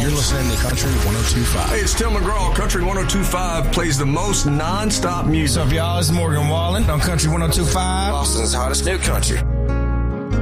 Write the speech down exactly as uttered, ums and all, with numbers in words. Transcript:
You're listening to Country one oh two point five. Hey, it's Tim McGraw. Country one oh two point five plays the most non-stop music. What's up, y'all? It's Morgan Wallen on Country one oh two point five. Austin's hottest new country.